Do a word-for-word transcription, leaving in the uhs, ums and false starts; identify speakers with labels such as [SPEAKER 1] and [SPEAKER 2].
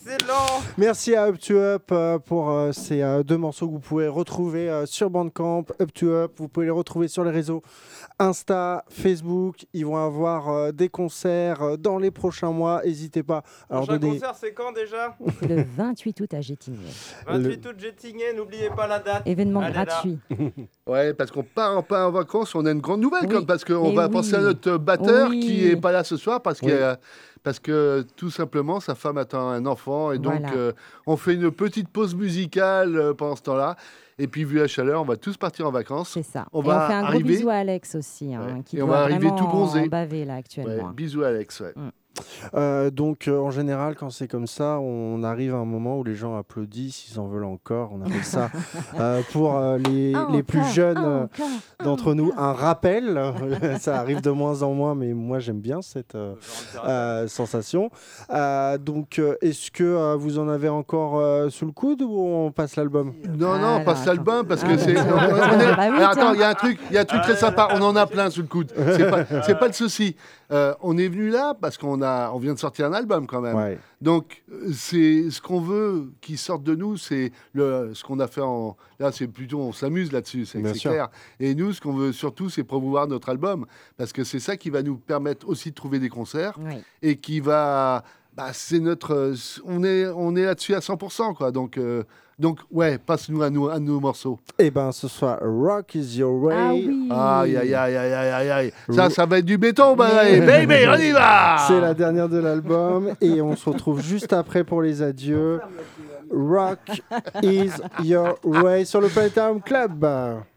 [SPEAKER 1] Excellent.
[SPEAKER 2] Merci à Up to Up euh, pour euh, ces euh, deux morceaux que vous pouvez retrouver euh, sur Bandcamp. Up to Up, vous pouvez les retrouver sur les réseaux Insta, Facebook. Ils vont avoir euh, des concerts euh, dans les prochains mois. N'hésitez pas à leur
[SPEAKER 1] Prochain
[SPEAKER 2] donner...
[SPEAKER 1] concert, c'est quand déjà?
[SPEAKER 3] Le vingt-huit août à Gétigné.
[SPEAKER 1] vingt-huit août, Gétigné, n'oubliez pas la date.
[SPEAKER 3] Événement
[SPEAKER 1] Elle est là.
[SPEAKER 3] gratuit.
[SPEAKER 4] Ouais, parce qu'on part pas en vacances, on a une grande nouvelle,
[SPEAKER 3] Oui.
[SPEAKER 4] comme, parce qu'on
[SPEAKER 3] Eh
[SPEAKER 4] va
[SPEAKER 3] oui.
[SPEAKER 4] penser à notre batteur
[SPEAKER 3] Oui.
[SPEAKER 4] qui est pas là ce soir parce,
[SPEAKER 2] Oui.
[SPEAKER 4] qu'il y a- parce que tout simplement sa femme attend un enfant et donc
[SPEAKER 3] Voilà.
[SPEAKER 4] euh, on fait une petite pause musicale euh, pendant ce temps-là. Et puis vu la chaleur, on va tous partir en vacances.
[SPEAKER 3] C'est ça.
[SPEAKER 4] On
[SPEAKER 3] et
[SPEAKER 4] va
[SPEAKER 3] on fait un gros
[SPEAKER 4] arriver-
[SPEAKER 3] bisou à Alex aussi, hein,
[SPEAKER 4] Ouais.
[SPEAKER 3] qui
[SPEAKER 4] Et on
[SPEAKER 3] doit
[SPEAKER 4] va arriver
[SPEAKER 3] vraiment
[SPEAKER 4] tout bronzé.
[SPEAKER 3] baver là
[SPEAKER 4] Ouais,
[SPEAKER 3] actuellement.
[SPEAKER 4] bisous Alex. Ouais.
[SPEAKER 3] Mm.
[SPEAKER 2] Euh, donc, euh, en général, quand c'est comme ça, on arrive à un moment où les gens applaudissent, ils en veulent encore. On appelle ça, euh, pour euh, les,
[SPEAKER 3] Ah,
[SPEAKER 2] les plus
[SPEAKER 3] encore,
[SPEAKER 2] jeunes
[SPEAKER 3] ah,
[SPEAKER 2] euh,
[SPEAKER 3] encore, ah,
[SPEAKER 2] d'entre nous,
[SPEAKER 3] encore.
[SPEAKER 2] un rappel. Ça arrive de moins en moins, mais moi, j'aime bien cette euh, euh, sensation. Euh, donc, euh, est-ce que euh, vous en avez encore euh, sous le coude ou on passe l'album?
[SPEAKER 4] Non,
[SPEAKER 3] Ah,
[SPEAKER 4] non,
[SPEAKER 3] alors,
[SPEAKER 4] passe
[SPEAKER 3] attends.
[SPEAKER 4] l'album parce
[SPEAKER 3] Ah,
[SPEAKER 4] que
[SPEAKER 3] bah,
[SPEAKER 4] c'est.
[SPEAKER 3] tiens.
[SPEAKER 4] on- on est-
[SPEAKER 3] Bah oui,
[SPEAKER 4] Alors,
[SPEAKER 3] tiens.
[SPEAKER 4] attends, il y a un truc, il y a un truc très sympa. On en a plein sous le coude. C'est pas, c'est pas le souci. Euh, on est venu là parce qu'on a, on vient de sortir un album quand même.
[SPEAKER 2] Ouais.
[SPEAKER 4] Donc, euh, c'est ce qu'on veut qui sorte de nous, c'est le, ce qu'on a fait en. Là, c'est plutôt, on s'amuse là-dessus, c'est,
[SPEAKER 2] Bien
[SPEAKER 4] c'est
[SPEAKER 2] sûr.
[SPEAKER 4] clair. Et nous, ce qu'on veut surtout, c'est promouvoir notre album parce que c'est ça qui va nous permettre aussi de trouver des concerts
[SPEAKER 3] Oui.
[SPEAKER 4] et qui va. Bah, c'est notre. euh, On est, on est là-dessus à cent pour cent, quoi. Donc. euh, Donc, ouais, passe-nous un, nou- un de nos morceaux.
[SPEAKER 2] Eh ben, ce soir, Rock is Your Way.
[SPEAKER 3] Ah oui.
[SPEAKER 4] Aïe, aïe, aïe, aïe, aïe, aïe, aïe. Ça,
[SPEAKER 2] Ro-
[SPEAKER 4] ça va être du béton, bah,
[SPEAKER 3] Mais-
[SPEAKER 4] allez, baby, on y va.
[SPEAKER 2] C'est la dernière de l'album et on se retrouve juste après pour les adieux. Rock is Your Way sur le Planetarium Club.